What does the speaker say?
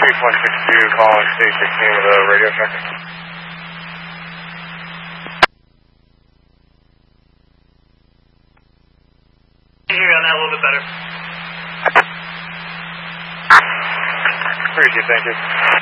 Chief 162, calling state 16 with a radio check. Can you hear on that a little bit better? Appreciate it, thank you.